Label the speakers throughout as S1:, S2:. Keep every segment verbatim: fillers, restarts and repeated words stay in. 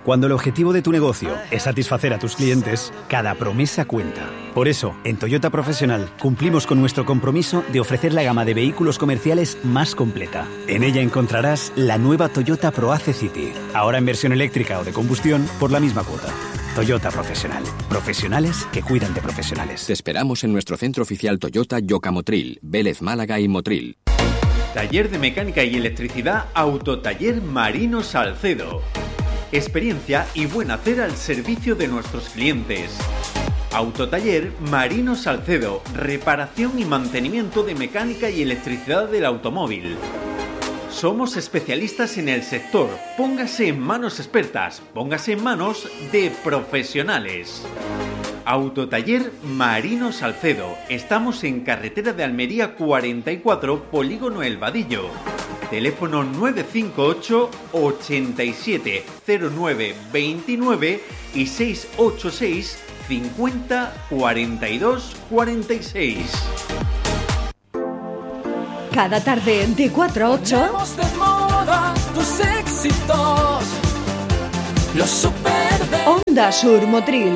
S1: Cuando el objetivo de tu negocio es satisfacer a tus clientes, cada promesa cuenta. Por eso, en Toyota Profesional cumplimos con nuestro compromiso de ofrecer la gama de vehículos comerciales más completa. En ella encontrarás la nueva Toyota ProAce City, ahora en versión eléctrica o de combustión por la misma cuota. Toyota Profesional. Profesionales que cuidan de profesionales.
S2: Te esperamos en nuestro centro oficial Toyota Yocamotril, Vélez Málaga y Motril.
S3: Taller de Mecánica y Electricidad Autotaller Marino Salcedo. Experiencia y buen hacer al servicio de nuestros clientes. Autotaller Marino Salcedo. Reparación y mantenimiento de mecánica y electricidad del automóvil. Somos especialistas en el sector. Póngase en manos expertas. Póngase en manos de profesionales. Autotaller Marino Salcedo. Estamos en carretera de Almería cuarenta y cuatro, Polígono El Vadillo. Teléfono nueve cinco ocho, ochenta y siete, cero nueve veintinueve y seis ocho seis, cincuenta, cuarenta y dos, cuarenta y seis.
S4: Cada tarde de cuatro a ocho.
S5: De moda, tus éxitos, los super de...
S4: Onda Sur Motril.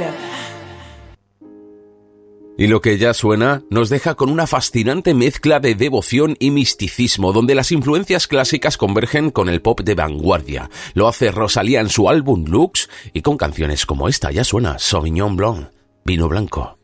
S6: Y lo que ya suena nos deja con una fascinante mezcla de devoción y misticismo, donde las influencias clásicas convergen con el pop de vanguardia. Lo hace Rosalía en su álbum Lux y con canciones como esta. Ya suena Sauvignon Blanc, vino blanco.